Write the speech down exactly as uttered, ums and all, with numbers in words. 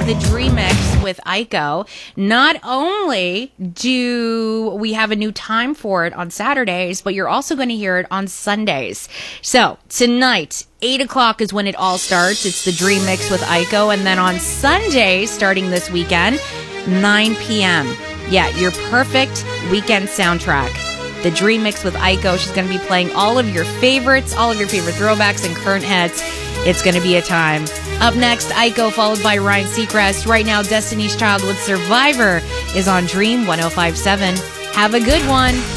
the Dream Mix with Aiko. Not only do we have a new time for it on Saturdays, but you're also going to hear it on Sundays. So tonight, eight o'clock is when it all starts. It's the Dream Mix with Aiko. And then on Sunday, starting this weekend, nine p.m. Yeah, your perfect weekend soundtrack. The Dream Mix with Aiko. She's going to be playing all of your favorites, all of your favorite throwbacks and current hits. It's going to be a time. Up next, Aiko, followed by Ryan Seacrest. Right now, Destiny's Child with Survivor is on Dream one oh five point seven. Have a good one.